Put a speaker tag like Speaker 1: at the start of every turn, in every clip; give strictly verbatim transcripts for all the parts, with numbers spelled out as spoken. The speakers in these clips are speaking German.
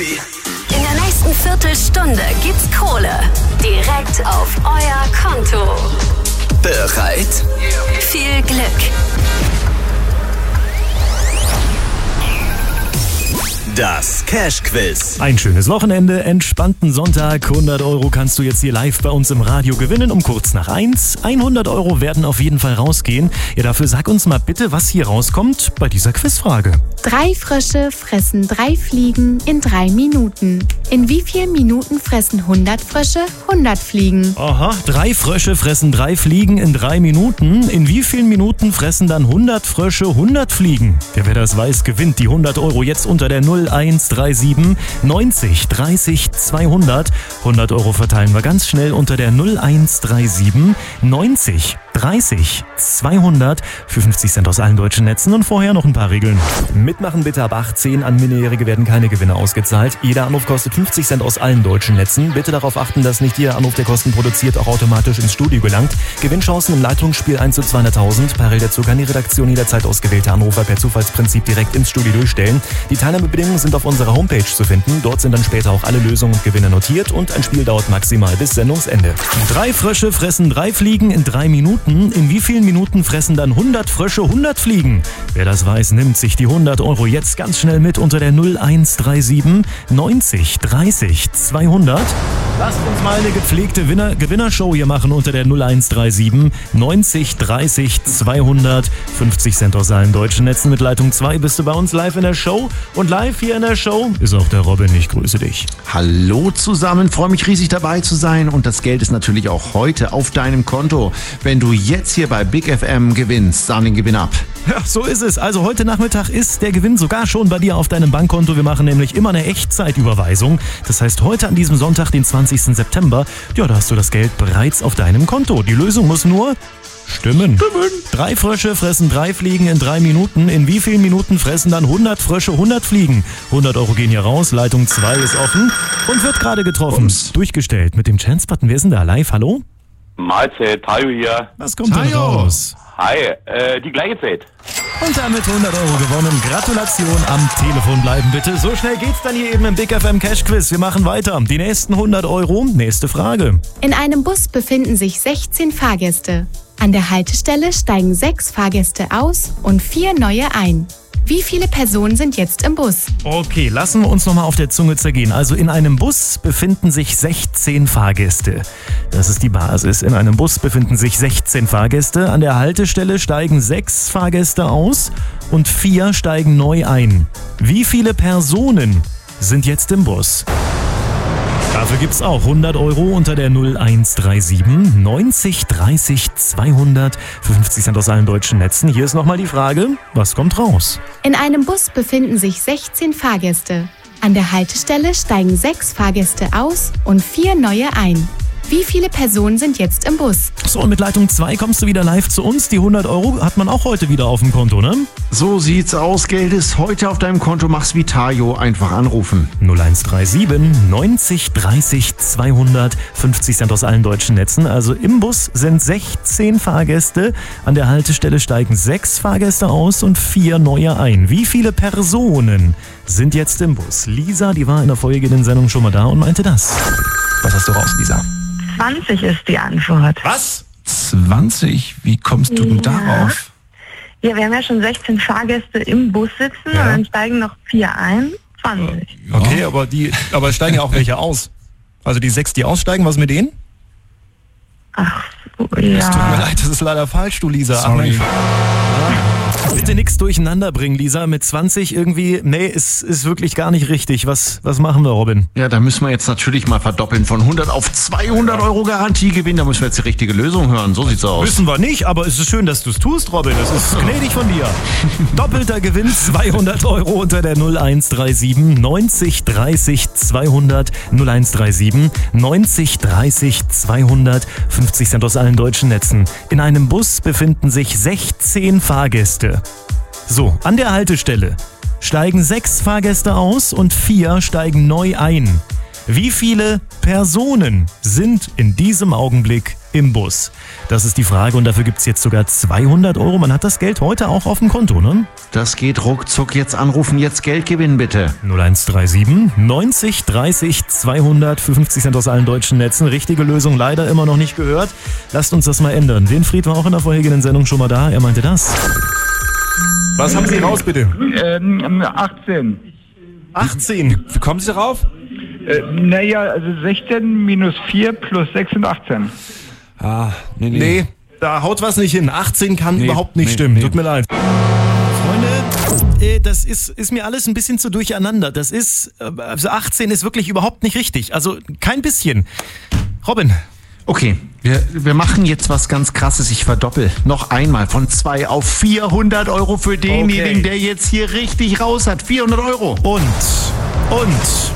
Speaker 1: In der nächsten Viertelstunde gibt's Kohle. Direkt auf euer Konto.
Speaker 2: Bereit?
Speaker 1: Viel Glück.
Speaker 2: Das Cash-Quiz.
Speaker 3: Ein schönes Wochenende, entspannten Sonntag. hundert Euro kannst du jetzt hier live bei uns im Radio gewinnen um kurz nach eins. hundert Euro werden auf jeden Fall rausgehen. Ja, dafür sag uns mal bitte, was hier rauskommt bei dieser Quizfrage.
Speaker 4: Drei Frösche fressen drei Fliegen in drei Minuten. In wie vielen Minuten fressen hundert Frösche hundert Fliegen?
Speaker 3: Aha, drei Frösche fressen drei Fliegen in drei Minuten. In wie vielen Minuten fressen dann hundert Frösche hundert Fliegen? Ja, wer das weiß, gewinnt die hundert Euro jetzt unter der null eins drei sieben neunzig dreißig zweihundert. hundert Euro verteilen wir ganz schnell unter der null eins drei sieben neunzig dreißig zweihundert für fünfzig Cent aus allen deutschen Netzen. Und vorher noch ein paar Regeln. Mitmachen bitte ab achtzehn. An Minderjährige werden keine Gewinne ausgezahlt. Jeder Anruf kostet fünfzig Cent aus allen deutschen Netzen. Bitte darauf achten, dass nicht jeder Anruf, der Kosten produziert, auch automatisch ins Studio gelangt. Gewinnchancen im Leitungsspiel eins zu zweihunderttausend. Parallel dazu kann die Redaktion jederzeit ausgewählte Anrufer per Zufallsprinzip direkt ins Studio durchstellen. Die Teilnahmebedingungen sind auf unserer Homepage zu finden. Dort sind dann später auch alle Lösungen und Gewinne notiert und ein Spiel dauert maximal bis Sendungsende. Drei Frösche fressen drei Fliegen in drei Minuten. In wie vielen Minuten fressen dann hundert Frösche hundert Fliegen? Wer das weiß, nimmt sich die hundert Euro jetzt ganz schnell mit unter der null eins drei sieben neunzig dreißig zweihundert. Lasst uns mal eine gepflegte Winner- Gewinnershow hier machen unter der null eins drei sieben neunzig dreißig zweihundert. fünfzig Cent aus allen deutschen Netzen. Mit Leitung zwei bist du bei uns live in der Show. Und live hier in der Show ist auch der Robin. Ich grüße dich.
Speaker 5: Hallo zusammen, freue mich riesig dabei zu sein. Und das Geld ist natürlich auch heute auf deinem Konto. Wenn du jetzt hier bei Big F M gewinnst, sahn den Gewinn ab.
Speaker 3: Ja, so ist es. Also heute Nachmittag ist der Gewinn sogar schon bei dir auf deinem Bankkonto. Wir machen nämlich immer eine Echtzeitüberweisung. Das heißt, heute an diesem Sonntag, den zwanzigsten September, ja, da hast du das Geld bereits auf deinem Konto. Die Lösung muss nur stimmen. Stimmen. Drei Frösche fressen drei Fliegen in drei Minuten. In wie vielen Minuten fressen dann hundert Frösche hundert Fliegen? hundert Euro gehen hier raus. Leitung zwei ist offen und wird gerade getroffen. Ums. Durchgestellt mit dem Chance-Button. Wer ist denn da live? Hallo?
Speaker 6: Mahlzeit, Tayo hier.
Speaker 3: Was kommt denn raus?
Speaker 6: Hi, äh, die gleiche Zeit.
Speaker 3: Und damit hundert Euro gewonnen. Gratulation, am Telefon bleiben bitte. So schnell geht's dann hier eben im Big F M Cash Quiz. Wir machen weiter. Die nächsten hundert Euro. Nächste Frage.
Speaker 4: In einem Bus befinden sich sechzehn Fahrgäste. An der Haltestelle steigen sechs Fahrgäste aus und vier neue ein. Wie viele Personen sind jetzt im Bus?
Speaker 3: Okay, lassen wir uns nochmal auf der Zunge zergehen. Also in einem Bus befinden sich sechzehn Fahrgäste. Das ist die Basis. In einem Bus befinden sich sechzehn Fahrgäste. An der Haltestelle steigen sechs Fahrgäste aus und vier steigen neu ein. Wie viele Personen sind jetzt im Bus? Dafür gibt's auch hundert Euro unter der null eins drei sieben neunzig dreißig zweihundert für fünfzig Cent aus allen deutschen Netzen. Hier ist nochmal die Frage, was kommt raus?
Speaker 4: In einem Bus befinden sich sechzehn Fahrgäste. An der Haltestelle steigen sechs Fahrgäste aus und vier neue ein. Wie viele Personen sind jetzt im Bus?
Speaker 3: So, und mit Leitung zwei kommst du wieder live zu uns. Die hundert Euro hat man auch heute wieder auf dem Konto, ne?
Speaker 5: So sieht's aus. Geld ist heute auf deinem Konto. Mach's wie Tayo. Einfach anrufen.
Speaker 3: null eins drei sieben neunzig dreißig zweihundert. fünfzig Cent aus allen deutschen Netzen. Also im Bus sind sechzehn Fahrgäste. An der Haltestelle steigen sechs Fahrgäste aus und vier neue ein. Wie viele Personen sind jetzt im Bus? Lisa, die war in der vorherigen Sendung schon mal da und meinte das. Was hast du raus, Lisa?
Speaker 7: zwanzig ist die Antwort.
Speaker 8: Was? zwanzig? Wie kommst du denn
Speaker 7: Ja.
Speaker 8: darauf?
Speaker 7: Ja, wir haben ja schon sechzehn Fahrgäste im Bus sitzen
Speaker 8: Ja.
Speaker 7: und dann steigen noch vier ein. zwanzig.
Speaker 3: Okay, aber die, aber steigen ja auch welche aus. Also die sechs, die aussteigen, was mit denen?
Speaker 7: Ach so,
Speaker 3: Es tut mir
Speaker 7: ja.
Speaker 3: leid, das ist leider falsch, du Lisa. Ach,
Speaker 8: Sorry.
Speaker 3: Mensch. Bitte nichts durcheinander bringen, Lisa. Mit zwanzig irgendwie, nee, ist, ist wirklich gar nicht richtig. Was, was machen wir, Robin?
Speaker 5: Ja, da müssen wir jetzt natürlich mal verdoppeln. Von hundert auf zweihundert Euro Garantiegewinn. Da müssen wir jetzt die richtige Lösung hören. So sieht's aus.
Speaker 3: Wissen wir nicht, aber es ist schön, dass du es tust, Robin. Das ist gnädig von dir. Doppelter Gewinn, zweihundert Euro unter der null eins drei sieben neunzig dreißig zweihundert. null eins drei sieben neunzig dreißig zweihundert. fünfzig Cent aus allen deutschen Netzen. In einem Bus befinden sich sechzehn Fahrgäste. So, an der Haltestelle steigen sechs Fahrgäste aus und vier steigen neu ein. Wie viele Personen sind in diesem Augenblick im Bus? Das ist die Frage und dafür gibt es jetzt sogar zweihundert Euro. Man hat das Geld heute auch auf dem Konto, ne?
Speaker 5: Das geht ruckzuck. Jetzt anrufen, jetzt Geld gewinnen, bitte.
Speaker 3: null eins drei sieben neunzig dreißig zweihundert für fünfzig Cent aus allen deutschen Netzen. Richtige Lösung leider immer noch nicht gehört. Lasst uns das mal ändern. Winfried war auch in der vorhergehenden Sendung schon mal da. Er meinte das. Was haben Sie raus, bitte?
Speaker 9: Ähm, achtzehn.
Speaker 3: achtzehn. Wie kommen Sie darauf?
Speaker 9: Äh, naja, also sechzehn minus vier plus sechs sind achtzehn.
Speaker 3: Ah, nee, nee. Nee, da haut was nicht hin. achtzehn kann
Speaker 8: Nee,
Speaker 3: überhaupt nicht
Speaker 8: nee,
Speaker 3: stimmen.
Speaker 8: nee.
Speaker 3: Tut mir leid. Freunde, äh, das ist, ist mir alles ein bisschen zu durcheinander. Das ist, äh, also achtzehn ist wirklich überhaupt nicht richtig. Also kein bisschen. Robin.
Speaker 5: Okay, wir, wir machen jetzt was ganz Krasses. Ich verdoppel noch einmal von zwei auf vierhundert Euro für denjenigen,
Speaker 3: Okay.
Speaker 5: der jetzt hier richtig raus hat. vierhundert Euro.
Speaker 3: Und, und,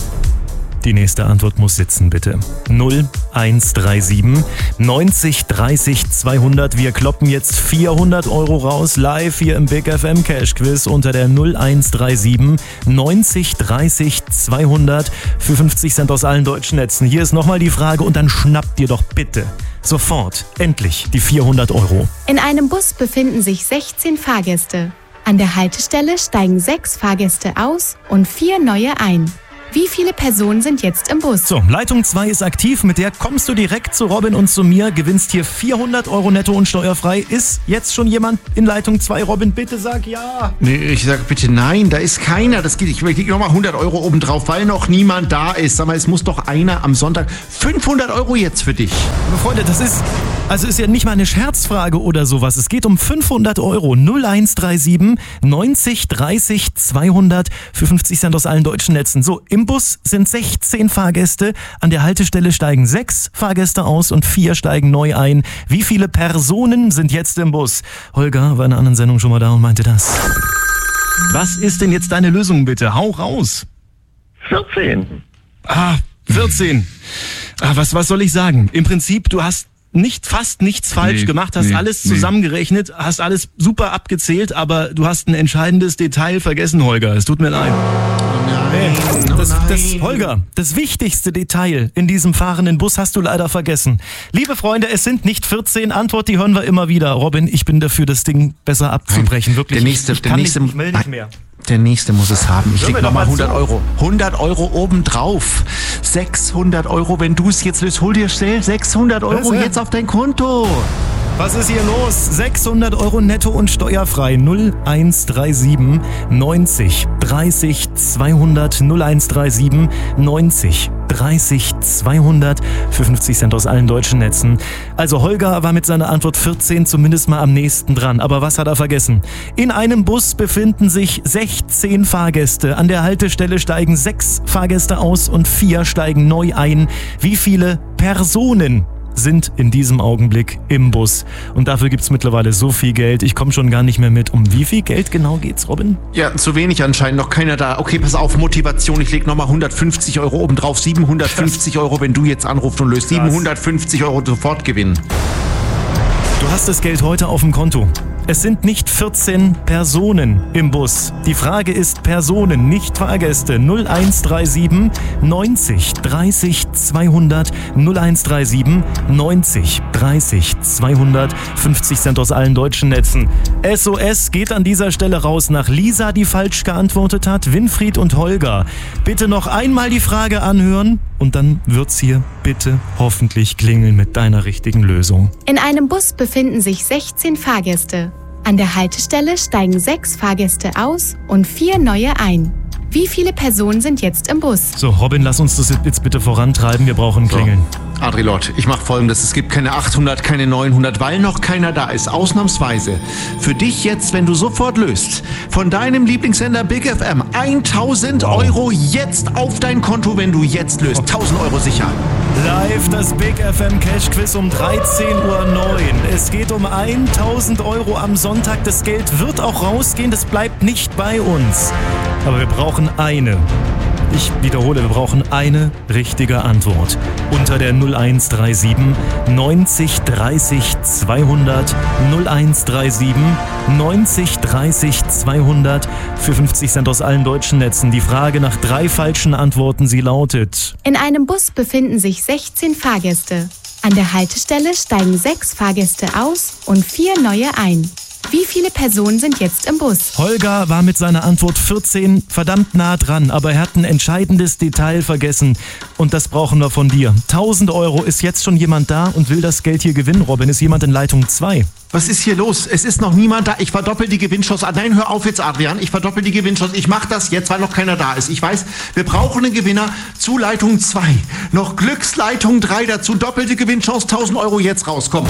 Speaker 3: die nächste Antwort muss sitzen, bitte. null eins drei sieben neunzig dreißig zweihundert. Wir kloppen jetzt vierhundert Euro raus, live hier im Big F M Cash Quiz unter der null eins drei sieben neunzig dreißig zweihundert für fünfzig Cent aus allen deutschen Netzen. Hier ist nochmal die Frage und dann schnappt ihr doch bitte sofort, endlich, die vierhundert Euro.
Speaker 4: In einem Bus befinden sich sechzehn Fahrgäste. An der Haltestelle steigen sechs Fahrgäste aus und vier neue ein. Wie viele Personen sind jetzt im Bus?
Speaker 3: So, Leitung zwei ist aktiv, mit der kommst du direkt zu Robin und zu mir, gewinnst hier vierhundert Euro netto und steuerfrei. Ist jetzt schon jemand in Leitung zwei? Robin, bitte sag ja.
Speaker 5: Nee, ich sag bitte nein, da ist keiner. Das geht, ich krieg nochmal hundert Euro obendrauf, weil noch niemand da ist. Sag mal, es muss doch einer am Sonntag. fünfhundert Euro jetzt für dich.
Speaker 3: Aber Freunde, das ist, also ist ja nicht mal eine Scherzfrage oder sowas. Es geht um fünfhundert Euro. null eins drei sieben neunzig dreißig zweihundert für fünfzig Cent aus allen deutschen Netzen. So, im Bus sind sechzehn Fahrgäste. An der Haltestelle steigen sechs Fahrgäste aus und vier steigen neu ein. Wie viele Personen sind jetzt im Bus? Holger war in einer anderen Sendung schon mal da und meinte das. Was ist denn jetzt deine Lösung, bitte? Hau raus.
Speaker 6: vierzehn.
Speaker 3: Ah, vierzehn. Ah, was, was soll ich sagen? Im Prinzip, du hast nicht fast nichts falsch
Speaker 8: Nee,
Speaker 3: gemacht, hast
Speaker 8: nee,
Speaker 3: alles
Speaker 8: nee.
Speaker 3: zusammengerechnet, hast alles super abgezählt, aber du hast ein entscheidendes Detail vergessen, Holger. Es tut mir leid.
Speaker 5: Nein,
Speaker 3: Das,
Speaker 5: nein.
Speaker 3: das, Holger, das wichtigste Detail in diesem fahrenden Bus hast du leider vergessen. Liebe Freunde, es sind nicht vierzehn. Antwort, die hören wir immer wieder. Robin, ich bin dafür, das Ding besser abzubrechen. Wirklich.
Speaker 5: Der nächste,
Speaker 3: ich, ich
Speaker 5: der
Speaker 3: kann
Speaker 5: nächste,
Speaker 3: nicht, ich will nicht
Speaker 5: nein,
Speaker 3: mehr.
Speaker 5: Der nächste muss es haben. Ich
Speaker 3: Hör
Speaker 5: leg
Speaker 3: mir doch
Speaker 5: nochmal
Speaker 3: mal
Speaker 5: hundert
Speaker 3: zu.
Speaker 5: Euro. hundert Euro obendrauf. sechshundert Euro, wenn du es jetzt löst. Hol dir schnell sechshundert Euro
Speaker 3: Was, hä?
Speaker 5: jetzt auf dein Konto.
Speaker 3: Was ist hier los? sechshundert Euro netto und steuerfrei. null eins drei sieben neunzig dreißig zweihundert. null eins drei sieben neunzig dreißig zweihundert für fünfzig Cent aus allen deutschen Netzen. Also Holger war mit seiner Antwort vierzehn zumindest mal am nächsten dran. Aber was hat er vergessen? In einem Bus befinden sich sechzehn Fahrgäste. An der Haltestelle steigen sechs Fahrgäste aus und vier steigen neu ein. Wie viele Personen sind in diesem Augenblick im Bus? Und dafür gibt's mittlerweile so viel Geld. Ich komme schon gar nicht mehr mit. Um wie viel Geld genau geht's, Robin?
Speaker 5: Ja, zu wenig anscheinend, noch keiner da. Okay, pass auf, Motivation, ich leg nochmal hundertfünfzig Euro obendrauf. siebenhundertfünfzig Euro, wenn du jetzt anrufst und löst. siebenhundertfünfzig Euro sofort gewinnen.
Speaker 3: Du hast das Geld heute auf dem Konto. Es sind nicht vierzehn Personen im Bus. Die Frage ist Personen, nicht Fahrgäste. null eins drei sieben neunzig dreißig zweihundert. null eins drei sieben neunzig dreißig zweihundert. fünfzig Cent aus allen deutschen Netzen. S O S geht an dieser Stelle raus nach Lisa, die falsch geantwortet hat, Winfried und Holger. Bitte noch einmal die Frage anhören und dann wird's hier bitte hoffentlich klingeln mit deiner richtigen Lösung.
Speaker 4: In einem Bus befinden sich sechzehn Fahrgäste. An der Haltestelle steigen sechs Fahrgäste aus und vier neue ein. Wie viele Personen sind jetzt im Bus?
Speaker 3: So, Robin, lass uns das jetzt bitte vorantreiben. Wir brauchen Klingeln.
Speaker 5: So, Adrilot, ich mache Folgendes. Es gibt keine achthundert, keine neunhundert, weil noch keiner da ist. Ausnahmsweise. Für dich jetzt, wenn du sofort löst, von deinem Lieblingssender Big F M tausend
Speaker 3: Wow.
Speaker 5: Euro jetzt auf dein Konto, wenn du jetzt löst. tausend Euro sicher.
Speaker 3: Live das Big F M Cash Quiz um dreizehn Uhr neun. Es geht um tausend Euro am Sonntag. Das Geld wird auch rausgehen. Das bleibt nicht bei uns. Aber wir brauchen eine. Ich wiederhole, wir brauchen eine richtige Antwort. Unter der null eins drei sieben neunzig dreißig zweihundert. null eins drei sieben neunzig dreißig zweihundert für fünfzig Cent aus allen deutschen Netzen. Die Frage nach drei falschen Antworten, sie lautet:
Speaker 4: In einem Bus befinden sich sechzehn Fahrgäste. An der Haltestelle steigen sechs Fahrgäste aus und vier neue ein. Wie viele Personen sind jetzt im Bus?
Speaker 3: Holger war mit seiner Antwort vierzehn verdammt nah dran, aber er hat ein entscheidendes Detail vergessen. Und das brauchen wir von dir. tausend Euro, ist jetzt schon jemand da und will das Geld hier gewinnen? Robin, ist jemand in Leitung zwei?
Speaker 5: Was ist hier los? Es ist noch niemand da. Ich verdoppel die Gewinnchance. Nein, hör auf jetzt, Adrian. Ich verdoppel die Gewinnchance. Ich mache das jetzt, weil noch keiner da ist. Ich weiß, wir brauchen einen Gewinner zu Leitung zwei. Noch Glücksleitung drei dazu. Doppelte Gewinnchance, tausend Euro jetzt rauskommen.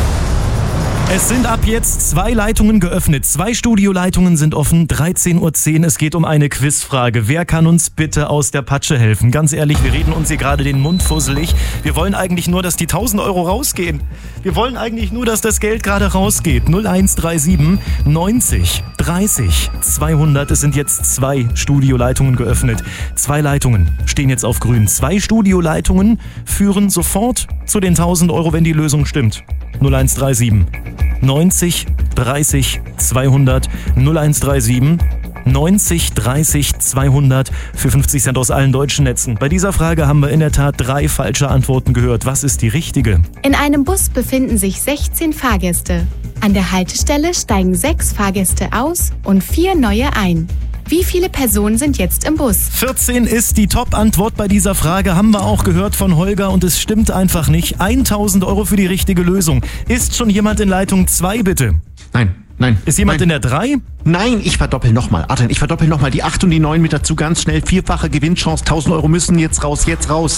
Speaker 3: Es sind ab jetzt zwei Leitungen geöffnet. Zwei Studioleitungen sind offen. dreizehn Uhr zehn. Es geht um eine Quizfrage. Wer kann uns bitte aus der Patsche helfen? Ganz ehrlich, wir reden uns hier gerade den Mund fusselig. Wir wollen eigentlich nur, dass die tausend Euro rausgehen. Wir wollen eigentlich nur, dass das Geld gerade rausgeht. null eins drei sieben neunzig dreißig zweihundert. Es sind jetzt zwei Studioleitungen geöffnet. Zwei Leitungen stehen jetzt auf grün. Zwei Studioleitungen führen sofort zu den tausend Euro, wenn die Lösung stimmt. null eins drei sieben neunzig dreißig zweihundert. null eins drei sieben neunzig dreißig zweihundert für fünfzig Cent aus allen deutschen Netzen. Bei dieser Frage haben wir in der Tat drei falsche Antworten gehört. Was ist die richtige?
Speaker 4: In einem Bus befinden sich sechzehn Fahrgäste. An der Haltestelle steigen sechs Fahrgäste aus und vier neue ein. Wie viele Personen sind jetzt im Bus?
Speaker 3: vierzehn ist die Top-Antwort bei dieser Frage, haben wir auch gehört von Holger und es stimmt einfach nicht. tausend Euro für die richtige Lösung. Ist schon jemand in Leitung zwei, bitte?
Speaker 5: Nein, nein.
Speaker 3: Ist jemand
Speaker 5: nein.
Speaker 3: in der drei?
Speaker 5: Nein, ich verdoppel nochmal. Adrian, ich verdoppel nochmal. Die acht und die neun mit dazu ganz schnell. Vierfache Gewinnchance. tausend Euro müssen jetzt raus, jetzt raus.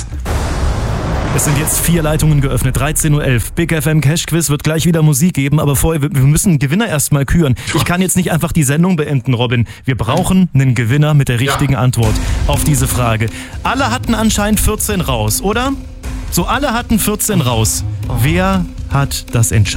Speaker 3: Es sind jetzt vier Leitungen geöffnet, dreizehn Uhr elf. Big F M Cash Quiz, wird gleich wieder Musik geben, aber vorher, wir müssen einen Gewinner erstmal küren. Ich kann jetzt nicht einfach die Sendung beenden, Robin. Wir brauchen einen Gewinner mit der richtigen ja. Antwort auf diese Frage. Alle hatten anscheinend vierzehn raus, oder? So, alle hatten vierzehn raus. Wer hat das entscheidend?